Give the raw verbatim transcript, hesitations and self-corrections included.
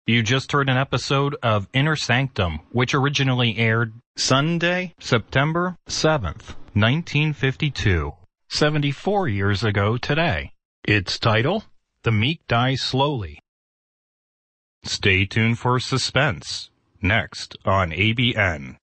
You just heard an episode of Inner Sanctum, which originally aired Sunday, September seventh, nineteen fifty-two, seventy-four years ago today. Its title, The Meek Die Slowly. Stay tuned for suspense, next on A B N.